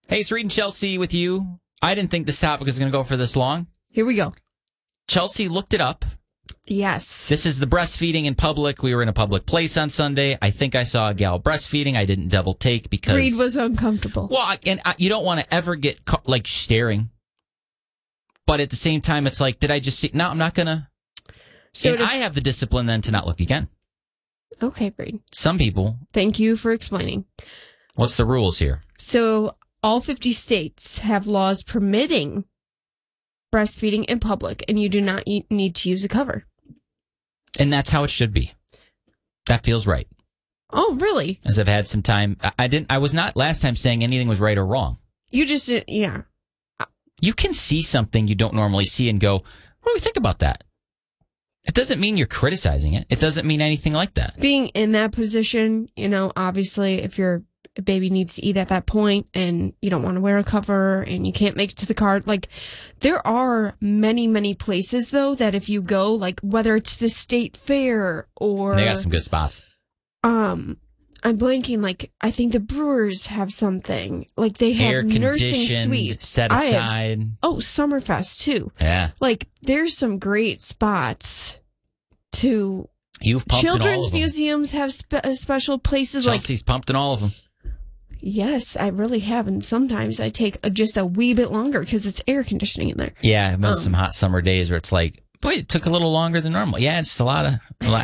Hey, it's Reed and Chelsea with you. I didn't think this topic was going to go for this long. Here we go. Chelsea looked it up. Yes. This is the breastfeeding in public. We were in a public place on Sunday. I think I saw a gal breastfeeding. I didn't double take because... Reed was uncomfortable. Well, you don't want to ever get like staring. But at the same time, it's like, did I just see... No, I'm not going to... So I have the discipline then to not look again. Okay, Reed. Some people... Thank you for explaining. What's the rules here? So all 50 states have laws permitting breastfeeding in public, and you do not need to use a cover. And that's how it should be. That feels right. Oh, really? As I've had some time. I was not last time saying anything was right or wrong. You just, yeah. You can see something you don't normally see and go, what do we think about that? It doesn't mean you're criticizing it. It doesn't mean anything like that. Being in that position, obviously, if your baby needs to eat at that point and you don't want to wear a cover and you can't make it to the car, like, there are many, many places, though, that if you go, like, whether it's the state fair or... They got some good spots. I'm blanking, like, I think the Brewers have something. Like, they have nursing suites. Set aside. Summerfest, too. Yeah. Like, there's some great spots to... You've pumped in all of them. Children's museums have special places. Chelsea's pumped in all of them. Yes, I really have. And sometimes I take just a wee bit longer because it's air conditioning in there. Yeah, I've been some hot summer days where it's like, boy, it took a little longer than normal. Yeah, it's a lot of...